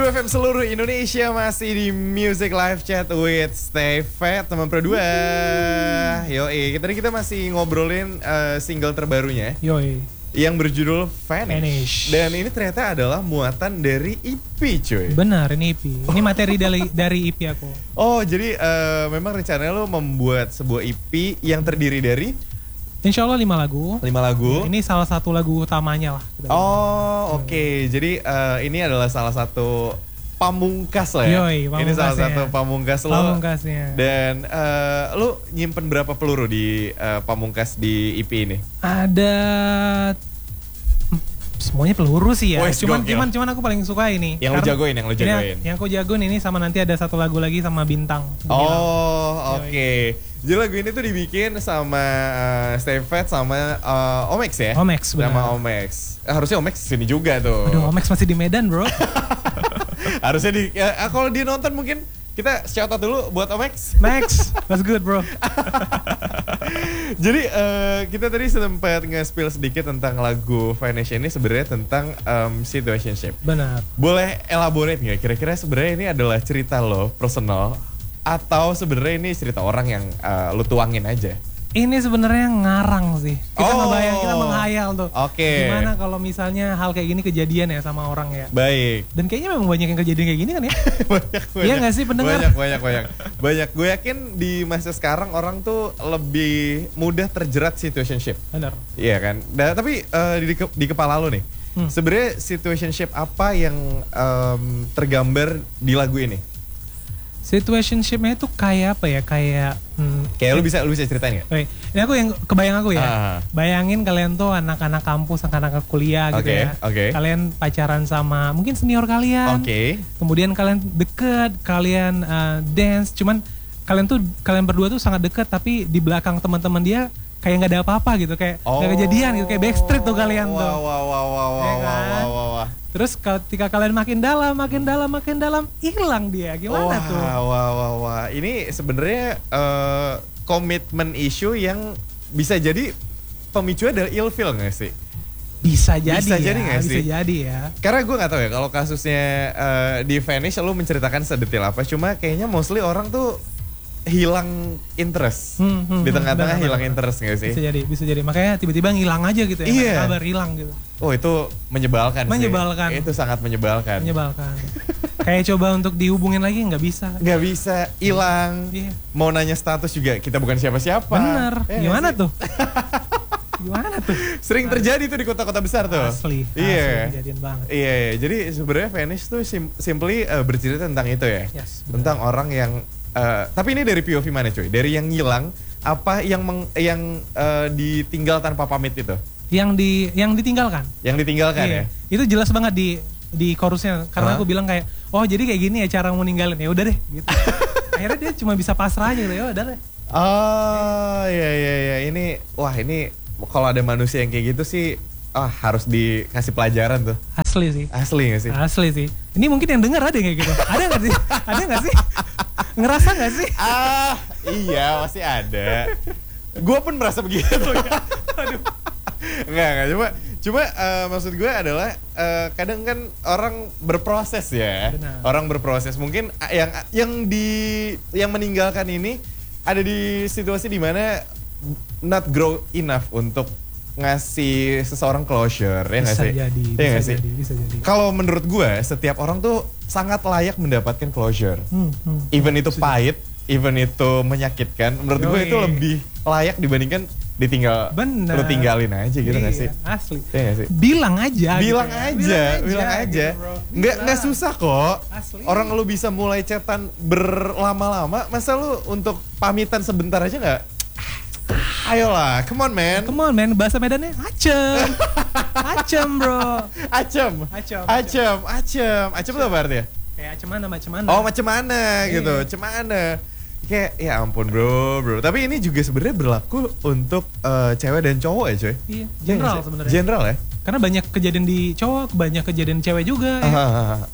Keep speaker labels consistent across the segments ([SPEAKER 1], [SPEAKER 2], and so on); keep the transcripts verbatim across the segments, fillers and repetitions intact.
[SPEAKER 1] Pro dua F M seluruh Indonesia masih di Music Live Chat with Stay Fat teman Pro dua. Yoi, tadi kita masih ngobrolin uh, single terbarunya.
[SPEAKER 2] Yoi.
[SPEAKER 1] Yang berjudul Vanish.
[SPEAKER 2] Vanish.
[SPEAKER 1] Dan ini ternyata adalah muatan dari E P, cuy.
[SPEAKER 2] Benar, ini E P. Ini materi dari dari E P aku.
[SPEAKER 1] Oh, jadi uh, memang rencananya lo membuat sebuah E P yang terdiri dari
[SPEAKER 2] Insya Allah lima lagu.
[SPEAKER 1] Lima lagu.
[SPEAKER 2] Ini salah satu lagu utamanya lah.
[SPEAKER 1] Oh, oke. Okay. Jadi uh, ini adalah salah satu pamungkas lah ya.
[SPEAKER 2] Yoi,
[SPEAKER 1] ini salah satu pamungkas lo.
[SPEAKER 2] Pamungkasnya.
[SPEAKER 1] Dan uh, lo nyimpen berapa peluru di uh, pamungkas di E P ini?
[SPEAKER 2] Ada semuanya peluru sih ya.
[SPEAKER 1] Oh,
[SPEAKER 2] cuman cuman cuman aku paling suka ini.
[SPEAKER 1] Yang lo jagoin, yang lo jagoin.
[SPEAKER 2] Yang aku jagoin ini sama nanti ada satu lagu lagi sama Bintang.
[SPEAKER 1] Oh, oke. Okay. Jadi lagu ini tuh dibikin sama uh, Stay Fat sama uh, Omex ya?
[SPEAKER 2] Omex, benar.
[SPEAKER 1] Sama Omex. Eh, harusnya Omex sini juga tuh.
[SPEAKER 2] Aduh, Omex masih di Medan, bro.
[SPEAKER 1] Harusnya di ya, kalau dia nonton mungkin kita shout out dulu buat Omex.
[SPEAKER 2] Max, that's good, bro.
[SPEAKER 1] Jadi uh, kita tadi sempat nge-spill sedikit tentang lagu Vanish ini sebenarnya tentang um, situationship.
[SPEAKER 2] Benar.
[SPEAKER 1] Boleh elaborate nggak? Kira-kira sebenarnya ini adalah cerita lo personal atau sebenarnya ini cerita orang yang uh, lo tuangin aja?
[SPEAKER 2] Ini sebenarnya ngarang sih. Kita
[SPEAKER 1] oh,
[SPEAKER 2] ngebayang, kita menghayal tuh.
[SPEAKER 1] Oke. Okay.
[SPEAKER 2] Gimana kalau misalnya hal kayak gini kejadian ya sama orang ya?
[SPEAKER 1] Baik.
[SPEAKER 2] Dan kayaknya memang banyak yang kejadian kayak gini kan ya?
[SPEAKER 1] banyak, banyak.
[SPEAKER 2] Iya nggak sih pendengar?
[SPEAKER 1] Banyak, banyak, banyak. Banyak. Gue yakin di masa sekarang orang tuh lebih mudah terjerat situationship.
[SPEAKER 2] Benar.
[SPEAKER 1] Iya kan. Nah, tapi uh, di, di kepala lo nih, hmm. sebenarnya situationship apa yang um, tergambar di lagu ini?
[SPEAKER 2] Situationship-nya itu kayak apa ya? Kayak
[SPEAKER 1] hmm, kayak lu bisa lu bisa ceritain nggak?
[SPEAKER 2] Oke, ini aku yang kebayang aku ya.
[SPEAKER 1] Ah.
[SPEAKER 2] Bayangin kalian tuh anak-anak kampus, anak-anak kuliah gitu
[SPEAKER 1] okay,
[SPEAKER 2] ya.
[SPEAKER 1] Okay.
[SPEAKER 2] Kalian pacaran sama mungkin senior kalian.
[SPEAKER 1] Oke. Okay.
[SPEAKER 2] Kemudian kalian deket, kalian uh, dance. Cuman kalian tuh kalian berdua tuh sangat deket, tapi di belakang teman-teman dia kayak nggak ada apa-apa gitu, kayak nggak oh. kejadian gitu, kayak backstreet tuh kalian tuh.
[SPEAKER 1] Wow wow wow wow
[SPEAKER 2] ya kan?
[SPEAKER 1] wow wow wow.
[SPEAKER 2] Terus ketika kalian makin dalam, makin dalam, makin dalam, hilang dia. Gimana
[SPEAKER 1] wah,
[SPEAKER 2] tuh?
[SPEAKER 1] Wah, wah, wah, wah. Ini sebenarnya uh, komitmen issue yang bisa jadi pemicunya dari ilfeel nggak sih?
[SPEAKER 2] Bisa jadi
[SPEAKER 1] bisa
[SPEAKER 2] ya,
[SPEAKER 1] jadi gak sih?
[SPEAKER 2] Bisa jadi ya.
[SPEAKER 1] Karena gue nggak tahu ya kalau kasusnya uh, di Vanish lu menceritakan sedetail apa. Cuma kayaknya mostly orang tuh hilang interest
[SPEAKER 2] hmm, hmm,
[SPEAKER 1] di tengah-tengah
[SPEAKER 2] benar,
[SPEAKER 1] hilang
[SPEAKER 2] benar.
[SPEAKER 1] interest gak sih?
[SPEAKER 2] Bisa jadi, bisa jadi. Makanya tiba-tiba ngilang aja gitu ya.
[SPEAKER 1] Iya.
[SPEAKER 2] Kabar hilang gitu.
[SPEAKER 1] Oh itu menyebalkan.
[SPEAKER 2] Menyebalkan.
[SPEAKER 1] Sih. Itu sangat menyebalkan.
[SPEAKER 2] Menyebalkan. Kayak coba untuk dihubungin lagi nggak bisa.
[SPEAKER 1] Nggak bisa, hilang.
[SPEAKER 2] Iya.
[SPEAKER 1] Mau nanya status juga kita bukan siapa-siapa.
[SPEAKER 2] Bener.
[SPEAKER 1] Eh,
[SPEAKER 2] Gimana tuh? Gimana tuh?
[SPEAKER 1] Sering terjadi tuh di kota-kota besar tuh.
[SPEAKER 2] Asli.
[SPEAKER 1] Iya.
[SPEAKER 2] Asli kejadian banget.
[SPEAKER 1] Iya, iya. Jadi sebenarnya Vanish tuh sim simply uh, bercerita tentang itu ya.
[SPEAKER 2] Yes,
[SPEAKER 1] tentang orang yang Uh, tapi ini dari P O V mana cuy? Dari yang ngilang apa yang meng, yang uh, ditinggal tanpa pamit itu?
[SPEAKER 2] Yang di yang ditinggalkan.
[SPEAKER 1] Yang ditinggalkan iya. ya.
[SPEAKER 2] Itu jelas banget di di chorusnya karena huh? aku bilang kayak, "Oh, jadi kayak gini ya cara mau ninggalin." Ya udah deh gitu. Akhirnya dia cuma bisa pasrah aja gitu. Ya udah deh.
[SPEAKER 1] Oh, iya iya iya. Ini wah, ini kalau ada manusia yang kayak gitu sih ah harus dikasih pelajaran tuh.
[SPEAKER 2] Asli sih.
[SPEAKER 1] Asli gak sih?
[SPEAKER 2] Asli sih. Ini mungkin yang dengar ada yang kayak gitu. Ada gak sih? Ada gak sih? Ngerasa gak sih?
[SPEAKER 1] Ah, iya pasti ada. Gue pun merasa begitu. Aduh. Enggak, enggak. Cuma, cuma uh, maksud gue adalah uh, kadang kan orang berproses ya.
[SPEAKER 2] Benar.
[SPEAKER 1] Orang berproses. Mungkin yang yang di yang meninggalkan ini ada di situasi dimana not grow enough untuk ngasih seseorang closure, ya nggak sih?
[SPEAKER 2] Jadi,
[SPEAKER 1] ya
[SPEAKER 2] bisa
[SPEAKER 1] sih?
[SPEAKER 2] jadi, bisa jadi.
[SPEAKER 1] Kalau menurut gue, setiap orang tuh sangat layak mendapatkan closure. Hmm, hmm, even itu pahit, even itu menyakitkan, menurut gue itu lebih layak dibandingkan ditinggal,
[SPEAKER 2] bener.
[SPEAKER 1] lu tinggalin aja gitu nggak
[SPEAKER 2] iya,
[SPEAKER 1] sih?
[SPEAKER 2] Asli.
[SPEAKER 1] Ya gak sih?
[SPEAKER 2] Bilang aja.
[SPEAKER 1] Bilang
[SPEAKER 2] gitu
[SPEAKER 1] aja,
[SPEAKER 2] ya. bilang aja,
[SPEAKER 1] bilang aja.
[SPEAKER 2] Gitu,
[SPEAKER 1] nggak nggak susah kok.
[SPEAKER 2] Asli.
[SPEAKER 1] Orang lu bisa mulai chatan berlama-lama, masa lu untuk pamitan sebentar aja nggak? Ayolah, come on man.
[SPEAKER 2] Come on man, bahasa Medannya acem. Acem bro.
[SPEAKER 1] Acem.
[SPEAKER 2] Acem.
[SPEAKER 1] Acem, acem. Acem itu apa artinya?
[SPEAKER 2] Kayak acem mana, macam mana.
[SPEAKER 1] Oh macam mana
[SPEAKER 2] iya.
[SPEAKER 1] gitu, macam mana. Kayak ya ampun bro, bro. Tapi ini juga sebenarnya berlaku untuk uh, cewek dan cowok ya coy?
[SPEAKER 2] Iya, general sebenarnya.
[SPEAKER 1] General ya?
[SPEAKER 2] Karena banyak kejadian di cowok, banyak kejadian cewek juga.
[SPEAKER 1] Ya.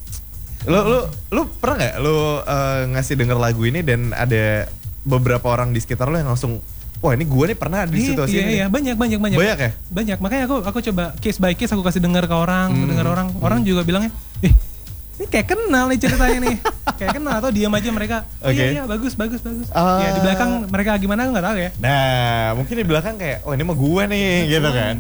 [SPEAKER 1] Lu, lu, lu pernah nggak lu uh, ngasih denger lagu ini dan ada beberapa orang di sekitar lu yang langsung wah ini gue nih pernah di situasi
[SPEAKER 2] iya,
[SPEAKER 1] ini.
[SPEAKER 2] Iya, banyak, banyak, banyak.
[SPEAKER 1] Banyak ya?
[SPEAKER 2] Banyak, makanya aku aku coba case by case aku kasih dengar ke orang, hmm. dengar orang. Hmm. Orang juga bilangnya, eh ini kayak kenal nih ceritanya nih. Kayak kenal atau diam aja mereka. Oh
[SPEAKER 1] Oke.
[SPEAKER 2] iya iya bagus bagus bagus.
[SPEAKER 1] Ah.
[SPEAKER 2] Ya di belakang mereka gimana aku nggak tahu ya.
[SPEAKER 1] Nah, mungkin di belakang kayak, oh ini mah gue nih, gitu kan.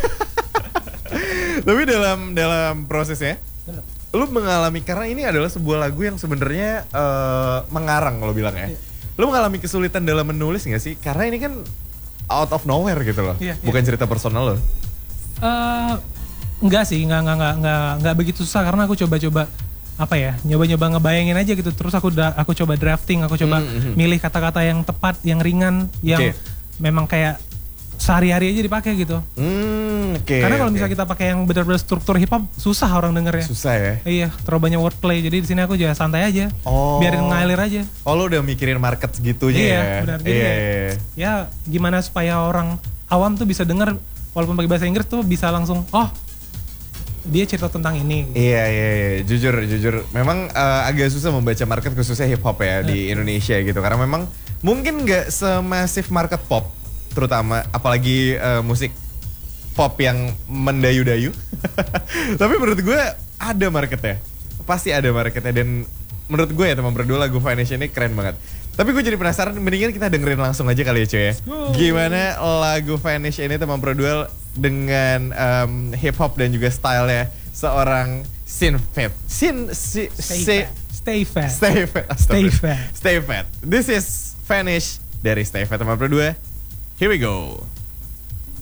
[SPEAKER 1] Tapi dalam dalam prosesnya, lu mengalami, karena ini adalah sebuah lagu yang sebenarnya eh, mengarang lo bilang ya. Lu mengalami kesulitan dalam menulis nggak sih? Karena ini kan out of nowhere gitu loh,
[SPEAKER 2] Iya,
[SPEAKER 1] bukan
[SPEAKER 2] iya.
[SPEAKER 1] cerita personal lo.
[SPEAKER 2] Eh enggak sih, enggak enggak enggak enggak enggak begitu susah karena aku coba-coba apa ya, nyoba-nyoba ngebayangin aja gitu. Terus aku udah aku coba drafting, aku coba
[SPEAKER 1] Mm, mm.
[SPEAKER 2] milih kata-kata yang tepat, yang ringan, yang
[SPEAKER 1] Oke.
[SPEAKER 2] memang kayak sehari-hari aja dipakai gitu.
[SPEAKER 1] Hmm, oke.
[SPEAKER 2] Karena kalau
[SPEAKER 1] oke.
[SPEAKER 2] misalnya kita pakai yang benar-benar struktur hip hop susah orang dengernya.
[SPEAKER 1] Susah ya.
[SPEAKER 2] Iya, terlalu banyak wordplay. Jadi di sini aku juga santai aja.
[SPEAKER 1] Oh.
[SPEAKER 2] Biarin ngalir aja.
[SPEAKER 1] Oh, lo udah mikirin market segitunya
[SPEAKER 2] Iya,
[SPEAKER 1] ya.
[SPEAKER 2] benar. Jadi
[SPEAKER 1] Iya,
[SPEAKER 2] kayak,
[SPEAKER 1] iya.
[SPEAKER 2] ya gimana supaya orang awam tuh bisa denger walaupun pakai bahasa Inggris tuh bisa langsung oh dia cerita tentang ini.
[SPEAKER 1] Iya, iya, iya. Jujur, jujur. Memang eh, agak susah membaca market khususnya hip hop ya di Indonesia gitu. Karena memang mungkin nggak semasif market pop, terutama apalagi eh, musik pop yang mendayu-dayu. Tapi menurut gue ada marketnya. Pasti ada marketnya, dan menurut gue ya teman berdua lagu Vanish ini keren banget. Tapi gue jadi penasaran, mendingan kita dengerin langsung aja kali ya cuy ya.
[SPEAKER 2] go.
[SPEAKER 1] Gimana lagu Vanish ini teman berdua dengan em, hip hop dan juga stylenya seorang Synfit. Sin si,
[SPEAKER 2] Stay
[SPEAKER 1] si,
[SPEAKER 2] fat. Stay fat.
[SPEAKER 1] Stay Fat.
[SPEAKER 2] Stay
[SPEAKER 1] Astagfirullah.
[SPEAKER 2] fat.
[SPEAKER 1] Stay Fat. This is Vanish dari Stay Fat teman berdua. Here we go.